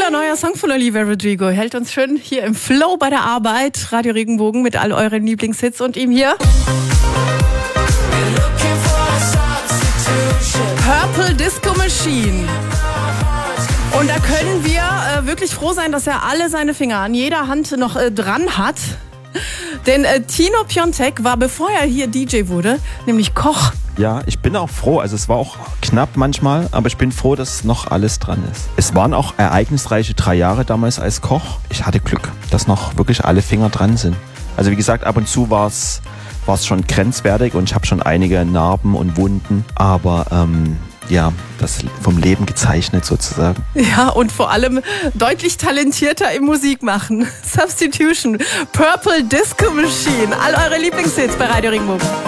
Cooler neuer Song von Olivia Rodrigo. Hält uns schön hier im Flow bei der Arbeit. Radio Regenbogen mit all euren Lieblingshits und ihm hier Purple Disco Machine. Und da können wir wirklich froh sein, dass er alle seine Finger an jeder Hand noch dran hat. Denn Tino Piontek war, bevor er hier DJ wurde, nämlich Koch. Ja, ich bin auch froh. Also es war auch knapp manchmal, aber ich bin froh, dass noch alles dran ist. Es waren auch ereignisreiche 3 Jahre damals als Koch. Ich hatte Glück, dass noch wirklich alle Finger dran sind. Also wie gesagt, ab und zu war es schon grenzwertig und ich habe schon einige Narben und Wunden. Aber ja, das vom Leben gezeichnet sozusagen. Ja, und vor allem deutlich talentierter im Musikmachen. Substitution, Purple Disco Machine. All eure Lieblingshits bei Radio Regenbogen.